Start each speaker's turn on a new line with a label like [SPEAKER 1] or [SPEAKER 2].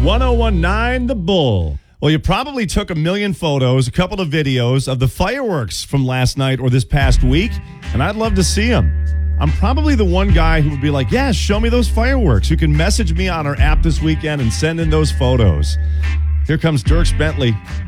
[SPEAKER 1] 1019 The Bull. Well, you probably took a million photos, a couple of videos of the fireworks from last night or this past week, and I'd love to see them. I'm probably the one guy who would be like, yeah, show me those fireworks. You can message me on our app this weekend and send in those photos. Here comes Dierks Bentley